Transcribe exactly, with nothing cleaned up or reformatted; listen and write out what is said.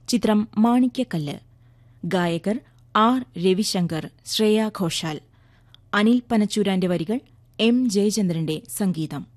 ചിത്രം മാണിക്യക്കല്ല്. ഗായകർ ആർ രവിശങ്കർ, ശ്രേയ ഘോഷാൽ. അനിൽ പനച്ചൂരാന്റെ വരികൾ, എം ജയചന്ദ്രന്റെ സംഗീതം.